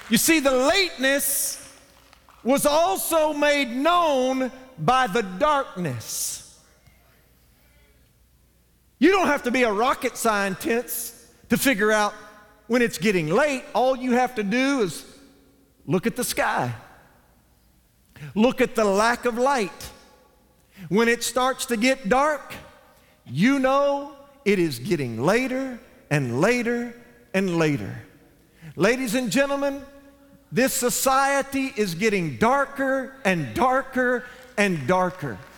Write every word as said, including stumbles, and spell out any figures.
You see, the lateness was also made known by the darkness. You don't have to be a rocket scientist to figure out when it's getting late. All you have to do is look at the sky. Look at the lack of light. When it starts to get dark, you know it is getting later and later and later. Ladies and gentlemen, this society is getting darker and darker and darker.